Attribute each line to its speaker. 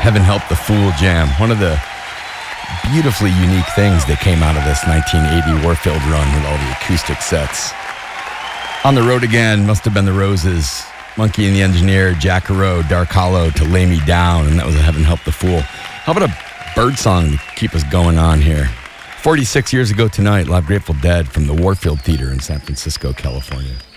Speaker 1: Heaven Help the Fool jam. One of the beautifully unique things that came out of this 1980 Warfield run with all the acoustic sets. On the Road Again must have been the Roses, Monkey and the Engineer, Jackarow, Dark Hollow, To Lay Me Down, and that was a Heaven Help the Fool. How about a bird song to keep us going on here? 46 years ago tonight, Live Grateful Dead from the Warfield Theater in San Francisco, California.